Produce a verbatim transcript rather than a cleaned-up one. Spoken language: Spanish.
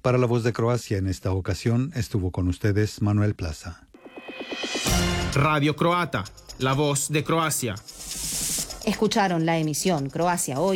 Para La Voz de Croacia en esta ocasión estuvo con ustedes Manuel Plaza. Radio Croata, La Voz de Croacia. Escucharon la emisión Croacia Hoy